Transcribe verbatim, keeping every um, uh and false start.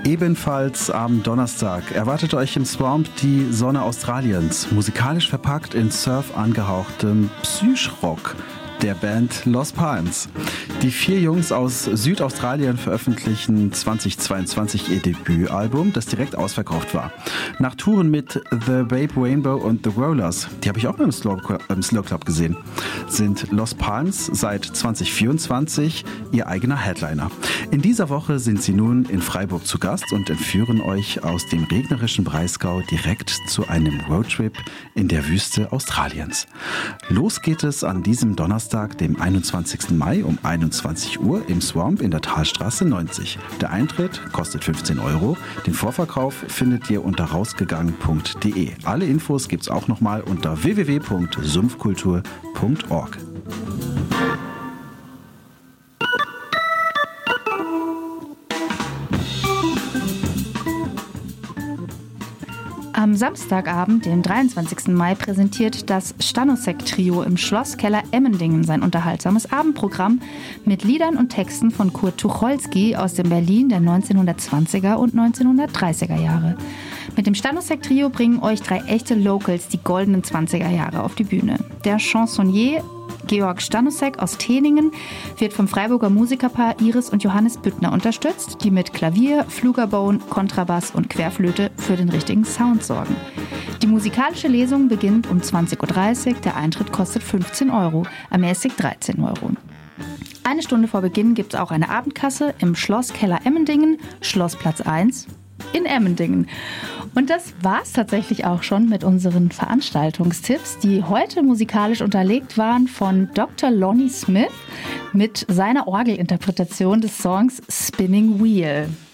Ebenfalls am Donnerstag erwartet euch im Swamp die Sonne Australiens, musikalisch verpackt in Surf angehauchtem Psychrock der Band Los Palms. Die vier Jungs aus Südaustralien veröffentlichen zweitausendzweiundzwanzig ihr Debütalbum, das direkt ausverkauft war. Nach Touren mit The Babe Rainbow und The Rollers, die habe ich auch beim Slow, im Slow Club gesehen, sind Los Palms seit zweitausendvierundzwanzig ihr eigener Headliner. In dieser Woche sind sie nun in Freiburg zu Gast und entführen euch aus dem regnerischen Breisgau direkt zu einem Roadtrip in der Wüste Australiens. Los geht es an diesem Donnerstag, dem einundzwanzigsten Mai um einundzwanzig Uhr im Swamp in der Talstraße neunzig. Der Eintritt kostet fünfzehn Euro. Den Vorverkauf findet ihr unter rausgegangen punkt de. Alle Infos gibt's auch nochmal unter w w w punkt sumpfkultur punkt org. Am Samstagabend, dem dreiundzwanzigsten Mai, präsentiert das Stanosek-Trio im Schlosskeller Emmendingen sein unterhaltsames Abendprogramm mit Liedern und Texten von Kurt Tucholsky aus dem Berlin der neunzehnhundertzwanziger und neunzehnhundertdreißiger Jahre. Mit dem Stanosek-Trio bringen euch drei echte Locals die goldenen zwanziger Jahre auf die Bühne. Der Chansonnier Georg Stanosek aus Teningen wird vom Freiburger Musikerpaar Iris und Johannes Büttner unterstützt, die mit Klavier, Flugelbone, Kontrabass und Querflöte für den richtigen Sound sorgen. Die musikalische Lesung beginnt um zwanzig Uhr dreißig, der Eintritt kostet fünfzehn Euro, ermäßigt dreizehn Euro. Eine Stunde vor Beginn gibt es auch eine Abendkasse im Schlosskeller Emmendingen, Schlossplatz eins in Emmendingen. Und das war's tatsächlich auch schon mit unseren Veranstaltungstipps, die heute musikalisch unterlegt waren von Doktor Lonnie Smith mit seiner Orgelinterpretation des Songs Spinning Wheel.